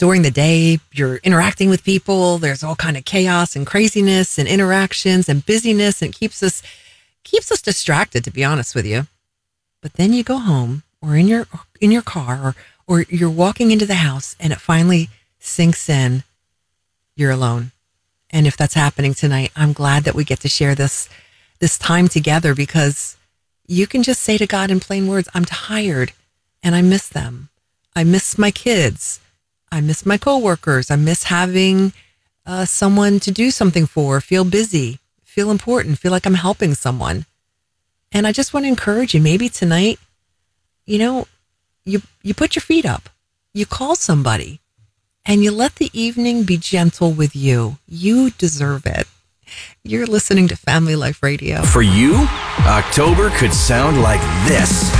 during the day, you're interacting with people. There's all kind of chaos and craziness and interactions and busyness, and it keeps us distracted, to be honest with you. But then you go home or in your car or you're walking into the house and it finally sinks in. You're alone. And if that's happening tonight, I'm glad that we get to share this time together, because you can just say to God in plain words, I'm tired and I miss them. I miss my kids. I miss my coworkers. I miss having someone to do something for, feel busy, feel important, feel like I'm helping someone. And I just want to encourage you, maybe tonight, you put your feet up, you call somebody, and you let the evening be gentle with you. You deserve it. You're listening to Family Life Radio. For you, October could sound like this.